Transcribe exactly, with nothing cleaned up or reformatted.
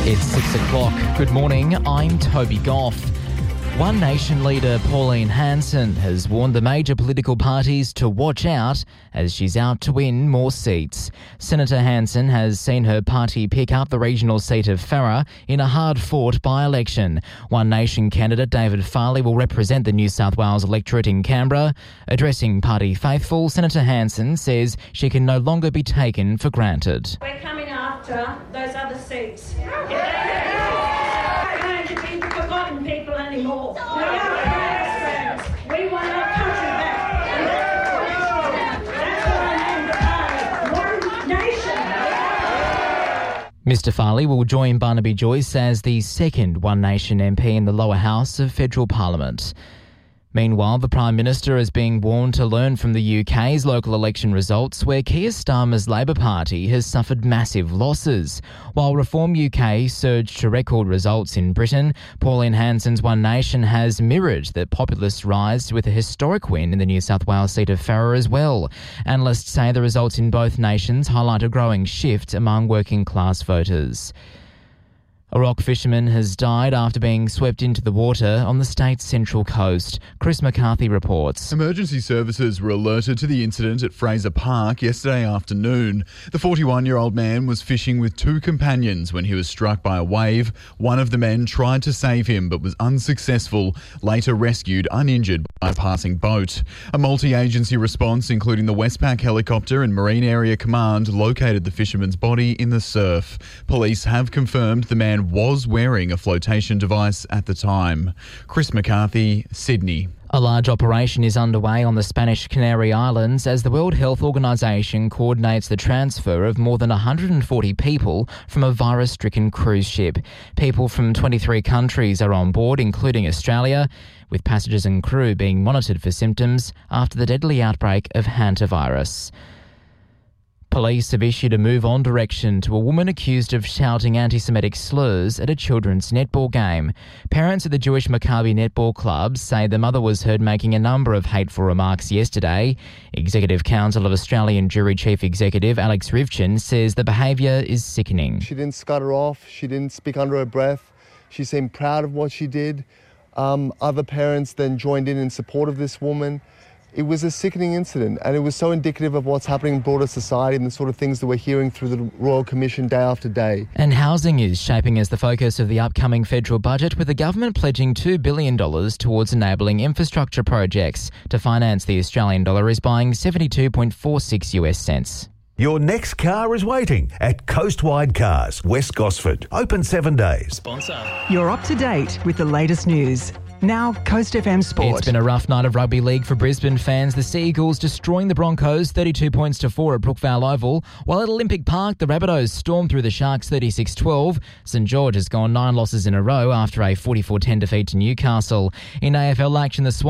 It's six o'clock. Good morning, I'm Toby Goff. One Nation leader Pauline Hanson has warned the major political parties to watch out as she's out to win more seats. Senator Hanson has seen her party pick up the regional seat of Farrer in a hard-fought by-election. One Nation candidate David Farley will represent the New South Wales electorate in Canberra. Addressing party faithful, Senator Hanson says she can no longer be taken for granted. We're coming after those other seats. We're going to be the forgotten people anymore. We are Australians. We want our country back. And that's what I named the party. One Nation. Mister Farley will join Barnaby Joyce as the second One Nation M P in the lower house of federal parliament. Meanwhile, the Prime Minister is being warned to learn from the U K's local election results, where Keir Starmer's Labor Party has suffered massive losses. While Reform U K surged to record results in Britain, Pauline Hanson's One Nation has mirrored the populist rise with a historic win in the New South Wales seat of Farrer as well. Analysts say the results in both nations highlight a growing shift among working class voters. A rock fisherman has died after being swept into the water on the state's central coast. Chris McCarthy reports. Emergency services were alerted to the incident at Fraser Park yesterday afternoon. The forty-one-year-old man was fishing with two companions when he was struck by a wave. One of the men tried to save him but was unsuccessful, later rescued uninjured by a passing boat. A multi-agency response, including the Westpac helicopter and Marine Area Command, located the fisherman's body in the surf. Police have confirmed the man was wearing a flotation device at the time. Chris McCarthy, Sydney. A large operation is underway on the Spanish Canary Islands as the World Health Organization coordinates the transfer of more than one hundred forty people from a virus-stricken cruise ship. People from twenty-three countries are on board, including Australia, with passengers and crew being monitored for symptoms after the deadly outbreak of hantavirus. Police have issued a move-on direction to a woman accused of shouting anti-Semitic slurs at a children's netball game. Parents at the Jewish Maccabi Netball Club say the mother was heard making a number of hateful remarks yesterday. Executive Council of Australian Jury Chief Executive Alex Rivchin says the behaviour is sickening. She didn't scutter off. She didn't speak under her breath. She seemed proud of what she did. Um, other parents then joined in in support of this woman. It was a sickening incident, and it was so indicative of what's happening in broader society and the sort of things that we're hearing through the Royal Commission day after day. And housing is shaping as the focus of the upcoming federal budget, with the government pledging two billion dollars towards enabling infrastructure projects. To finance the Australian dollar is buying seventy-two point four six US cents. Your next car is waiting at Coastwide Cars, West Gosford. Open seven days. Sponsor. You're up to date with the latest news. Now, Coast F M Sport. It's been a rough night of rugby league for Brisbane fans. The Sea Eagles destroying the Broncos thirty-two points to four at Brookvale Oval, while at Olympic Park the Rabbitohs stormed through the Sharks thirty-six twelve. St George has gone nine losses in a row after a forty-four ten defeat to Newcastle. In A F L action, the Swans